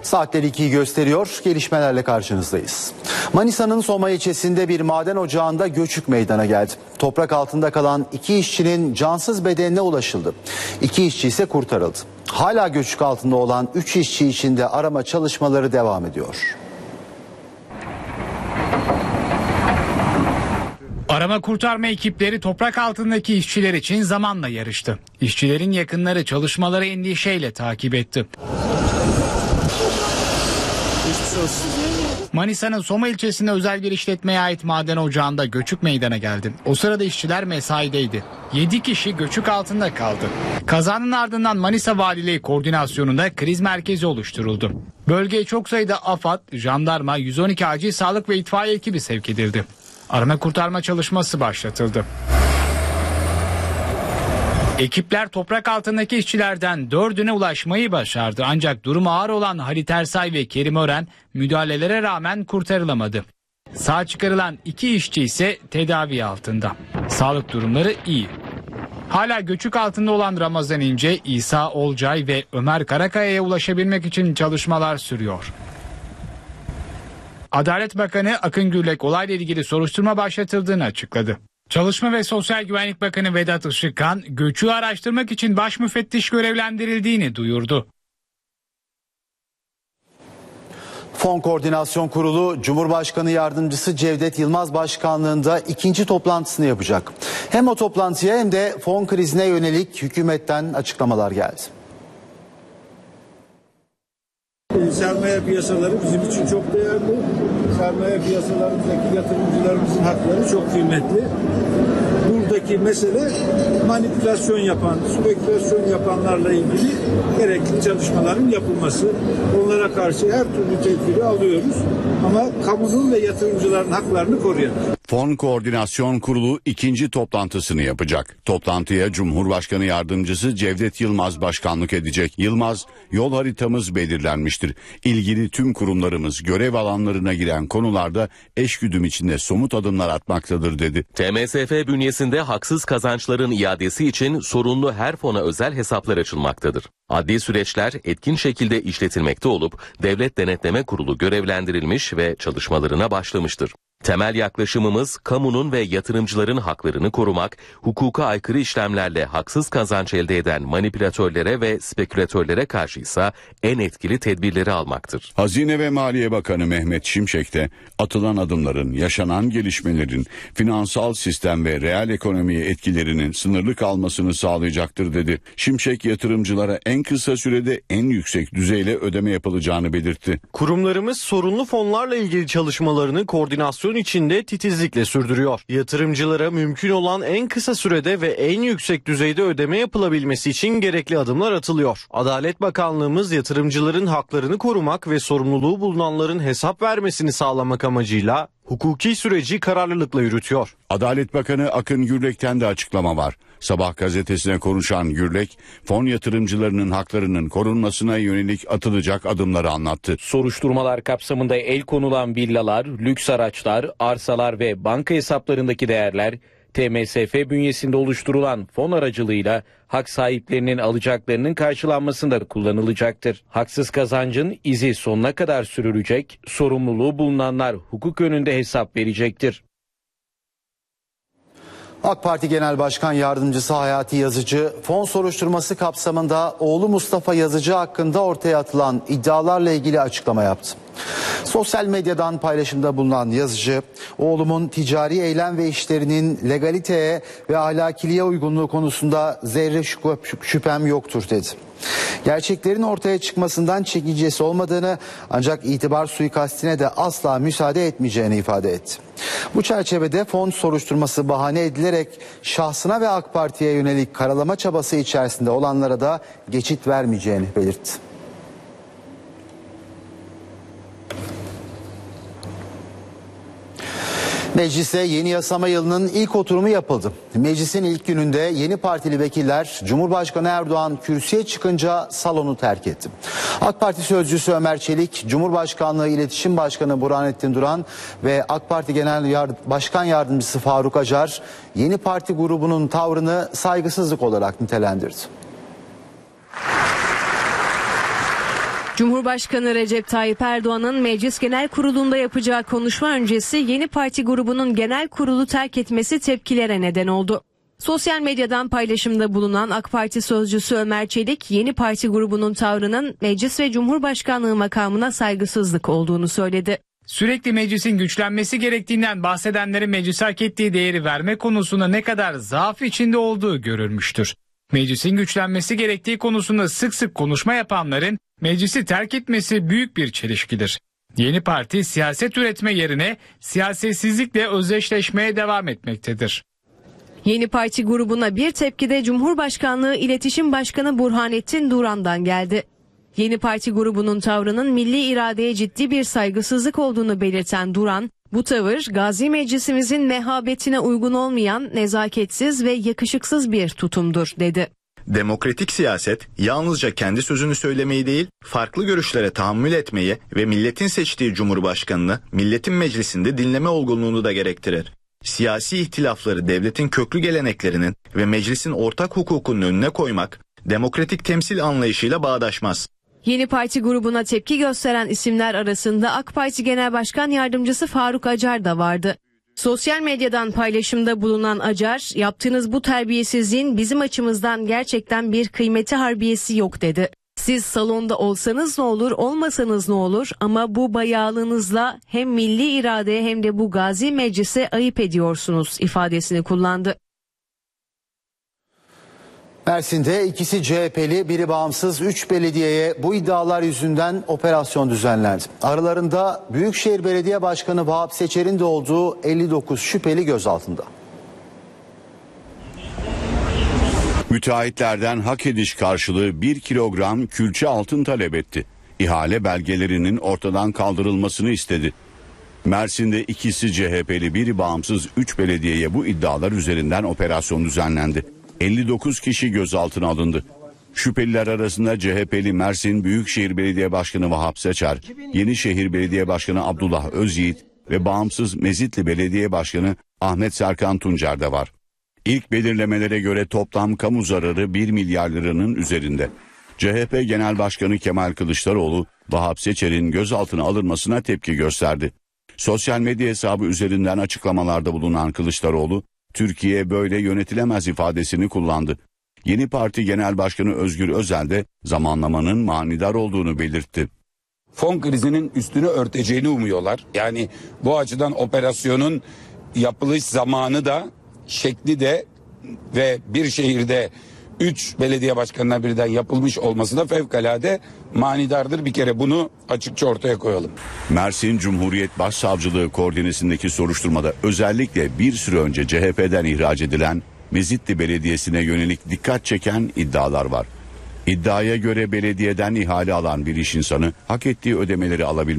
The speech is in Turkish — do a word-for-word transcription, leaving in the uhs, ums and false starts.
Saatler ikiyi gösteriyor. Gelişmelerle karşınızdayız. Manisa'nın Soma ilçesinde bir maden ocağında göçük meydana geldi. Toprak altında kalan iki işçinin cansız bedenine ulaşıldı. İki işçi ise kurtarıldı. Hala göçük altında olan üç işçi için de arama çalışmaları devam ediyor. Arama kurtarma ekipleri toprak altındaki işçiler için zamanla yarıştı. İşçilerin yakınları çalışmaları endişeyle takip etti. Manisa'nın Soma ilçesinde özel bir işletmeye ait maden ocağında göçük meydana geldi. O sırada işçiler mesaideydi. yedi kişi göçük altında kaldı. Kazanın ardından Manisa Valiliği koordinasyonunda kriz merkezi oluşturuldu. Bölgeye çok sayıda AFAD, jandarma, yüz on iki acil sağlık ve itfaiye ekibi sevk edildi. Arama kurtarma çalışması başlatıldı. Ekipler toprak altındaki işçilerden dördüne ulaşmayı başardı. Ancak durumu ağır olan Halit Ersay ve Kerim Ören müdahalelere rağmen kurtarılamadı. Sağ çıkarılan iki işçi ise tedavi altında. Sağlık durumları iyi. Hala göçük altında olan Ramazan İnce, İsa Olcay ve Ömer Karakaya'ya ulaşabilmek için çalışmalar sürüyor. Adalet Bakanı Akın Gürlek olayla ilgili soruşturma başlatıldığını açıkladı. Çalışma ve Sosyal Güvenlik Bakanı Vedat Işıkhan, göçüğü araştırmak için baş müfettiş görevlendirildiğini duyurdu. Fon Koordinasyon Kurulu, Cumhurbaşkanı Yardımcısı Cevdet Yılmaz başkanlığında ikinci toplantısını yapacak. Hem o toplantıya hem de fon krizine yönelik hükümetten açıklamalar geldi. Sermaye piyasaları bizim için çok değerli. Sermaye piyasalarımızdaki yatırımcılarımızın hakları çok kıymetli. Buradaki mesele manipülasyon yapan, spekülasyon yapanlarla ilgili gerekli çalışmaların yapılması. Onlara karşı her türlü tedbiri alıyoruz. Ama kamunun ve yatırımcıların haklarını koruyalım. Fon Koordinasyon Kurulu ikinci toplantısını yapacak. Toplantıya Cumhurbaşkanı Yardımcısı Cevdet Yılmaz başkanlık edecek. Yılmaz, yol haritamız belirlenmiştir. İlgili tüm kurumlarımız görev alanlarına giren konularda eşgüdüm içinde somut adımlar atmaktadır dedi. T M S F bünyesinde haksız kazançların iadesi için sorunlu her fona özel hesaplar açılmaktadır. Adli süreçler etkin şekilde işletilmekte olup Devlet Denetleme Kurulu görevlendirilmiş ve çalışmalarına başlamıştır. Temel yaklaşımımız kamunun ve yatırımcıların haklarını korumak, hukuka aykırı işlemlerle haksız kazanç elde eden manipülatörlere ve spekülatörlere karşıysa en etkili tedbirleri almaktır. Hazine ve Maliye Bakanı Mehmet Şimşek de atılan adımların, yaşanan gelişmelerin finansal sistem ve reel ekonomiye etkilerinin sınırlı kalmasını sağlayacaktır dedi. Şimşek yatırımcılara en kısa sürede en yüksek düzeyle ödeme yapılacağını belirtti. Kurumlarımız sorunlu fonlarla ilgili çalışmalarını koordinasyon içinde titizlikle sürdürüyor. Yatırımcılara mümkün olan en kısa sürede ve en yüksek düzeyde ödeme yapılabilmesi için gerekli adımlar atılıyor. Adalet Bakanlığımız yatırımcıların haklarını korumak ve sorumluluğu bulunanların hesap vermesini sağlamak amacıyla hukuki süreci kararlılıkla yürütüyor. Adalet Bakanı Akın Gürlek'ten de açıklama var. Sabah gazetesine konuşan Gürlek, fon yatırımcılarının haklarının korunmasına yönelik atılacak adımları anlattı. Soruşturmalar kapsamında el konulan villalar, lüks araçlar, arsalar ve banka hesaplarındaki değerler T M S F bünyesinde oluşturulan fon aracılığıyla hak sahiplerinin alacaklarının karşılanmasında kullanılacaktır. Haksız kazancın izi sonuna kadar sürülecek, sorumluluğu bulunanlar hukuk önünde hesap verecektir. AK Parti Genel Başkan Yardımcısı Hayati Yazıcı, fon soruşturması kapsamında oğlu Mustafa Yazıcı hakkında ortaya atılan iddialarla ilgili açıklama yaptı. Sosyal medyadan paylaşımda bulunan Yazıcı, oğlumun ticari eylem ve işlerinin legaliteye ve ahlakiliğe uygunluğu konusunda zerre şüphem yoktur dedi. Gerçeklerin ortaya çıkmasından çekincesi olmadığını, ancak itibar suikastine de asla müsaade etmeyeceğini ifade etti. Bu çerçevede fon soruşturması bahane edilerek şahsına ve AK Parti'ye yönelik karalama çabası içerisinde olanlara da geçit vermeyeceğini belirtti. Meclise yeni yasama yılının ilk oturumu yapıldı. Meclisin ilk gününde yeni partili vekiller Cumhurbaşkanı Erdoğan kürsüye çıkınca salonu terk etti. AK Parti sözcüsü Ömer Çelik, Cumhurbaşkanlığı İletişim Başkanı Burhanettin Duran ve AK Parti Genel Yard- Başkan Yardımcısı Faruk Acar yeni parti grubunun tavrını saygısızlık olarak nitelendirdi. Cumhurbaşkanı Recep Tayyip Erdoğan'ın Meclis Genel Kurulu'nda yapacağı konuşma öncesi Yeni Parti grubunun genel kurulu terk etmesi tepkilere neden oldu. Sosyal medyadan paylaşımda bulunan AK Parti sözcüsü Ömer Çelik, Yeni Parti grubunun tavrının meclis ve cumhurbaşkanlığı makamına saygısızlık olduğunu söyledi. Sürekli meclisin güçlenmesi gerektiğinden bahsedenlerin meclise hak ettiği değeri verme konusunda ne kadar zaaf içinde olduğu görülmüştür. Meclisin güçlenmesi gerektiği konusunda sık sık konuşma yapanların meclisi terk etmesi büyük bir çelişkidir. Yeni Parti siyaset üretme yerine siyasetsizlikle özdeşleşmeye devam etmektedir. Yeni Parti grubuna bir tepki de Cumhurbaşkanlığı İletişim Başkanı Burhanettin Duran'dan geldi. Yeni Parti grubunun tavrının milli iradeye ciddi bir saygısızlık olduğunu belirten Duran, bu tavır Gazi Meclisimizin mehabetine uygun olmayan, nezaketsiz ve yakışıksız bir tutumdur dedi. Demokratik siyaset yalnızca kendi sözünü söylemeyi değil, farklı görüşlere tahammül etmeyi ve milletin seçtiği cumhurbaşkanını milletin meclisinde dinleme olgunluğunu da gerektirir. Siyasi ihtilafları devletin köklü geleneklerinin ve meclisin ortak hukukunun önüne koymak, demokratik temsil anlayışıyla bağdaşmaz. Yeni Parti grubuna tepki gösteren isimler arasında AK Parti Genel Başkan Yardımcısı Faruk Acar da vardı. Sosyal medyadan paylaşımda bulunan Acar, yaptığınız bu terbiyesizliğin bizim açımızdan gerçekten bir kıymeti harbiyesi yok dedi. Siz salonda olsanız ne olur, olmasanız ne olur ama bu bayağılığınızla hem milli iradeye hem de bu Gazi Meclis'e ayıp ediyorsunuz ifadesini kullandı. Mersin'de ikisi C H P'li, biri bağımsız üç belediyeye bu iddialar yüzünden operasyon düzenlendi. Aralarında Büyükşehir Belediye Başkanı Vahap Seçer'in de olduğu elli dokuz şüpheli gözaltında. Müteahhitlerden hak ediş karşılığı bir kilogram külçe altın talep etti. İhale belgelerinin ortadan kaldırılmasını istedi. Mersin'de ikisi C H P'li, biri bağımsız üç belediyeye bu iddialar üzerinden operasyon düzenlendi. elli dokuz kişi gözaltına alındı. Şüpheliler arasında C H P'li Mersin Büyükşehir Belediye Başkanı Vahap Seçer, Yenişehir Belediye Başkanı Abdullah Özyiğit ve bağımsız Mezitli Belediye Başkanı Ahmet Serkan Tuncer de var. İlk belirlemelere göre toplam kamu zararı bir milyar liranın üzerinde. C H P Genel Başkanı Kemal Kılıçdaroğlu, Vahap Seçer'in gözaltına alınmasına tepki gösterdi. Sosyal medya hesabı üzerinden açıklamalarda bulunan Kılıçdaroğlu, Türkiye böyle yönetilemez ifadesini kullandı. Yeni Parti Genel Başkanı Özgür Özel de zamanlamanın manidar olduğunu belirtti. Fon krizinin üstünü örteceğini umuyorlar. Yani bu açıdan operasyonun yapılış zamanı da şekli de ve bir şehirde üç belediye başkanına birden yapılmış olması da fevkalade manidardır. Bir kere bunu açıkça ortaya koyalım. Mersin Cumhuriyet Başsavcılığı koordinesindeki soruşturmada özellikle bir süre önce C H P'den ihraç edilen Mezitli Belediyesi'ne yönelik dikkat çeken iddialar var. İddiaya göre belediyeden ihale alan bir iş insanı hak ettiği ödemeleri alabilmek